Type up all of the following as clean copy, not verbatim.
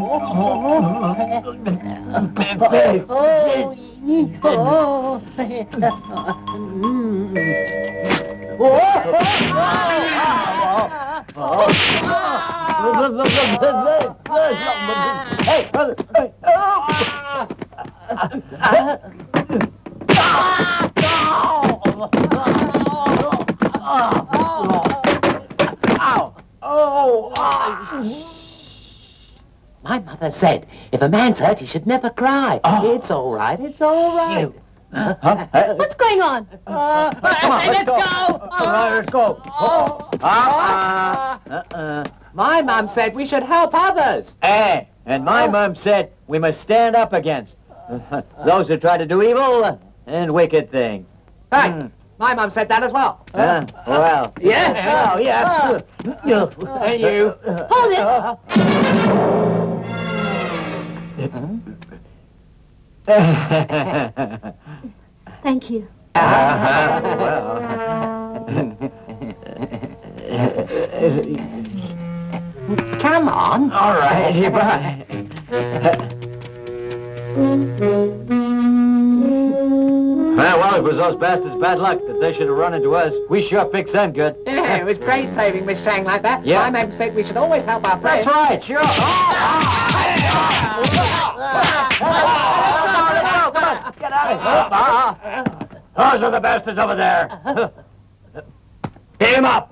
Hey, brother. My mother said, if a man's hurt, he should never cry. It's all right, it's all right. What's going on? Come on, let's go. Let's go. My mum said we should help others. And my mum said we must stand up against those who try to do evil and wicked things. Hey, my mum said that as well. Well. Yeah? Oh, yeah. And you. Hold it! Thank you. Come on. All right, bye. Well, it was those bastards' bad luck that they should have run into us. We sure fixed them good. Yeah, it was great saving Miss Chang like that. Yeah. My mum said we should always help our friends. That's right, sure. Let's go, come on. Get out of here. Those are the bastards over there. Beat him up.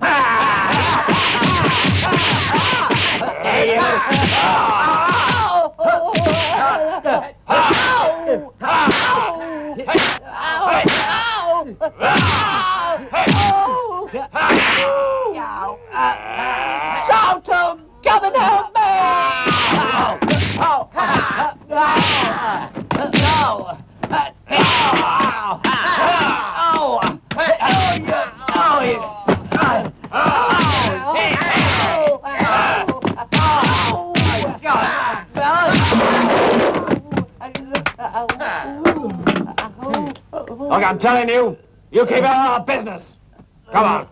Charlton, come and help me! Look, I'm telling you, you keep out of business. Come on.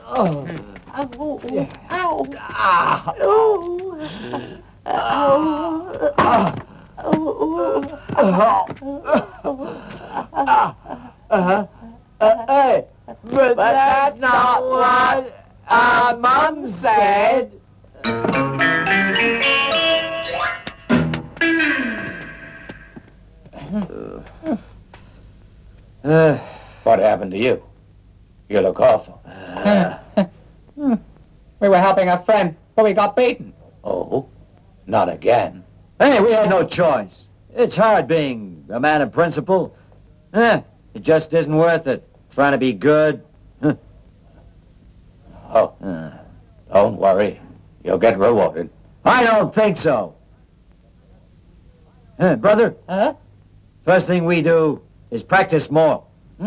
Hey, but that's not what our mum said. What happened to you? You look awful. We were helping a friend, but we got beaten. Oh, not again. Hey, we had no choice. It's hard being a man of principle. It just isn't worth it. Trying to be good. Don't worry. You'll get rewarded. I don't think so. Brother? First thing we do is practice more.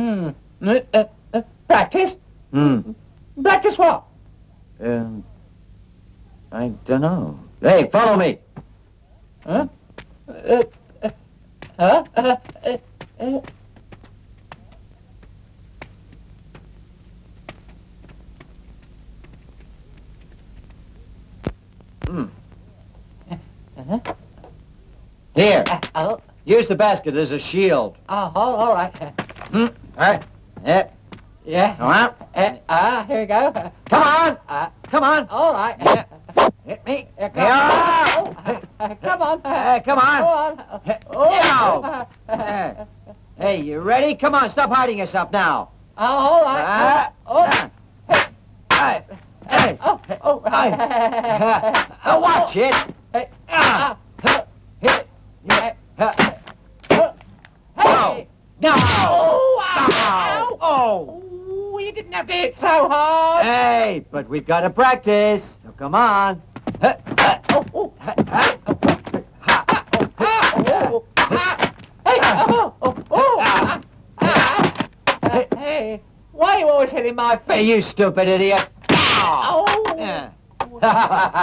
Practice? Practice what? I don't know. Hey, follow me. Here. Use the basket as a shield. All right. All right. Yeah. Yeah. Come on. Here we go. Come on. Come on. All right. Yeah. Hit me. Come on. Come on. Go on. Hey, you ready? Come on, stop hiding yourself now. All right. Hey. Watch it. No. Oh, you didn't have to hit so hard. Hey, but we've got to practice. So come on. Hey, why are you always hitting my Hey, feet? you stupid idiot. Oh. Yeah.